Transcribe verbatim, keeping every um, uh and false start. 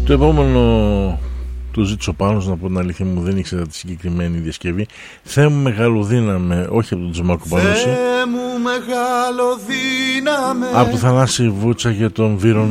Το επόμενο το ζήτησε ο Πάνος, να πω την αλήθεια μου, δεν ήξερα τη συγκεκριμένη διασκευή. Θεέ μου μεγαλοδύναμε, όχι από τον Τζομάκο Πανούση, από το Θανάση Βούτσα και τον Βύρον